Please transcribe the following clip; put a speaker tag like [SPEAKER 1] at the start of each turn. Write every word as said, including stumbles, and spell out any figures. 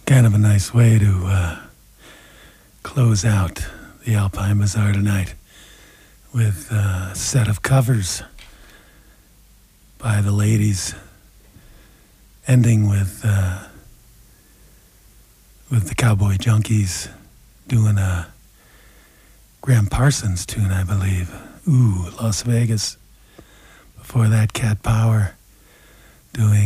[SPEAKER 1] Kind of a nice way to uh, close out the Alpine Bazaar tonight with a set of covers by the ladies, ending with uh, with the Cowboy Junkies doing a Graham Parsons tune, I believe. Ooh, Las Vegas. Before that, Cat Power doing